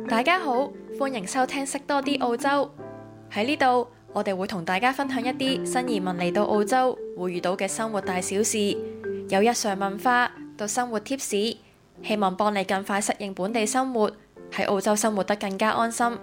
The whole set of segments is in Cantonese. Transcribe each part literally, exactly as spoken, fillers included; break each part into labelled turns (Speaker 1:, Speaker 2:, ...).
Speaker 1: 大家好，歡迎收聽識多啲澳洲。喺呢度，我哋會同大家分享一啲新移民嚟到澳洲會遇到嘅生活大小事，由日常文化到生活貼士，希望幫你更快適應本地生活，喺澳洲生活得更加安心。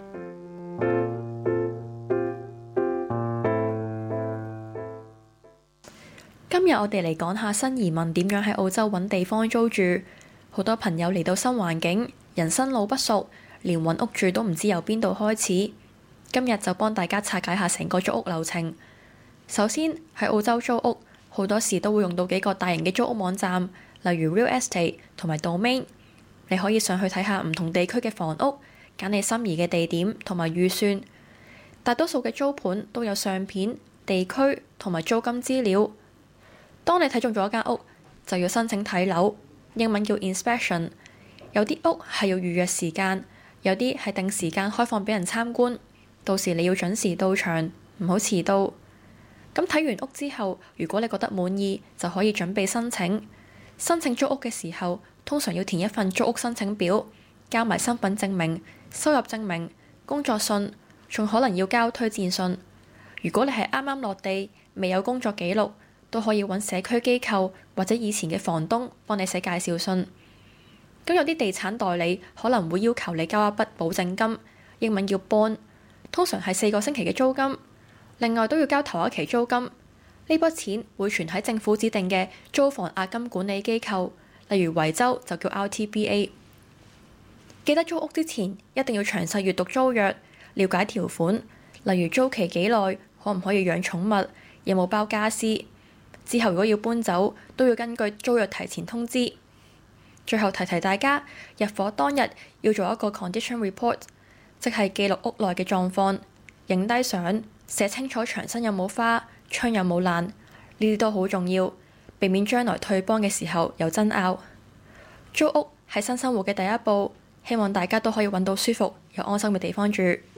Speaker 1: 今日我哋嚟講下新移民點樣喺澳洲揾地方租住。好多朋友嚟到新環境，人生路不熟，連揾屋住都唔知由邊度開始。今日就幫大家拆解下成個租屋流程。首先喺澳洲租屋，好多時都會用到幾個大型嘅租屋網站，例如 Real Estate 同埋 Domain。你可以上去睇下唔同地區嘅房屋，揀你心儀嘅地點同埋預算。大多數嘅租盤都有相片、地區同埋租金資料。當你睇中咗一間屋，就要申請睇樓，英文叫 inspection。有啲屋係要預約時間，有啲係定時間開放俾人參觀。到時你要準時到場，唔好遲到。咁睇完屋之後，如果你覺得滿意，就可以準備申請。申請租屋嘅時候，通常要填一份租屋申請表，交埋身份證明、收入證明、工作信，仲可能要交推薦信。如果你係啱啱落地，未有工作記錄，都可以揾社區機構或者以前嘅房東幫你寫介紹信。咁有啲地產代理可能會要求你交一筆保證金，英文叫 bond， 通常係四個星期嘅租金。另外都要交頭一期租金，呢筆錢會存喺政府指定嘅租房押金管理機構，例如維州就叫 R T B A。 記得租屋之前一定要詳細閱讀租約，了解條款，例如租期幾耐，可唔可以養寵物，有冇包家私。之後如果要搬走，都要根據租約提前通知。最後提提大家，入伙當日要做一個 condition report， 即係記錄屋內嘅狀況，影低相，寫清楚牆身有冇花，窗有冇爛，呢啲都好重要，避免將來退幫嘅時候有爭拗。租屋係新生活嘅第一步，希望大家都可以揾到舒服又安心嘅地方住。